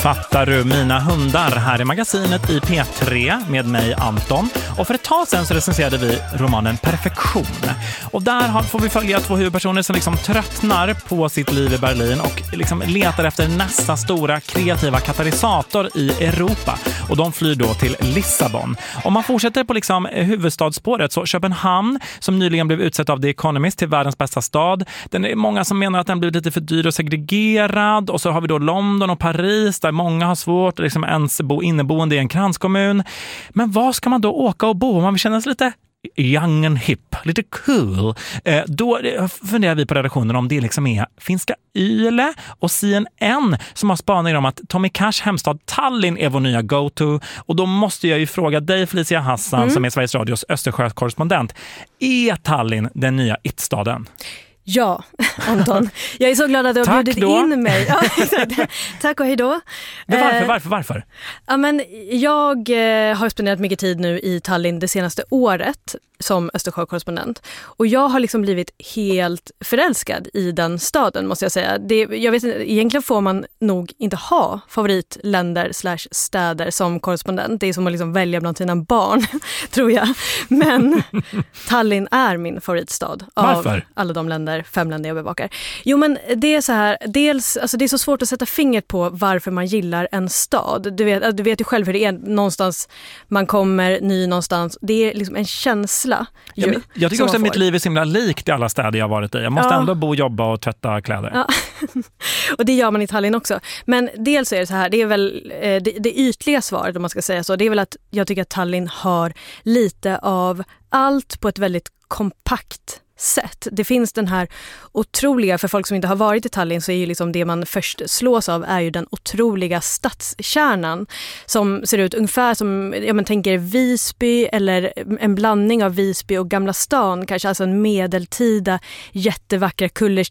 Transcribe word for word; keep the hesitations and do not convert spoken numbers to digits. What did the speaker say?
Fattar du mina hundar här i magasinet i P tre med mig Anton. Och för ett tag sedan så recenserade vi romanen Perfektion. Och där får vi följa två huvudpersoner som liksom tröttnar på sitt liv i Berlin och liksom letar efter nästa stora kreativa katalysator i Europa. Och de flyr då till Lissabon. Om man fortsätter på liksom huvudstadsspåret så Köpenhamn, som nyligen blev utsett av The Economist till världens bästa stad. Den är många som menar att den blivit lite för dyr och segregerad. Och så har vi då London och Paris där många har svårt att liksom ens bo inneboende i en kranskommun. Men var ska man då åka och bo om man vill känna sig lite young and hip, lite cool? Eh, då funderar vi på redaktionen om det liksom är finska Yle och C N N som har spaningar om att Tommy Cash hemstad Tallinn är vår nya go-to. Och då måste jag ju fråga dig, Felicia Hassan, mm. som är Sveriges Radios Östersjö-korrespondent. Är Tallinn den nya it-staden? Ja, Anton. Jag är så glad att du har bjudit in mig. Ja, tack och hej då. Men varför, varför, varför? Ja, men jag eh, har spenderat mycket tid nu i Tallinn det senaste året som Östersjö-korrespondent. Och jag har liksom blivit helt förälskad i den staden, måste jag säga. Det, jag vet inte, egentligen får man nog inte ha favoritländer slash städer som korrespondent. Det är som att liksom välja bland sina barn, tror jag. Men Tallinn är min favoritstad av Varför? alla de länder, fem länder jag bevakar. Jo, men det är så här, dels, alltså det är så svårt att sätta fingret på varför man gillar en stad. Du vet, du vet ju själv hur det är någonstans, man kommer ny någonstans. Det är liksom en känsla. Ja, men jag tycker också att mitt liv är så himla likt i alla städer jag har varit i. Jag måste ja. ändå bo, jobba och tvätta kläder. Ja. Och det gör man i Tallinn också. Men dels är det så här, det är väl det, det ytliga svaret om man ska säga så. Det är väl att jag tycker att Tallinn har lite av allt på ett väldigt kompakt sätt. Det finns den här otroliga, för folk som inte har varit i Tallinn så är ju liksom det man först slås av är ju den otroliga stadskärnan som ser ut ungefär som, ja men tänker Visby eller en blandning av Visby och Gamla stan, kanske alltså en medeltida jättevackra kuller,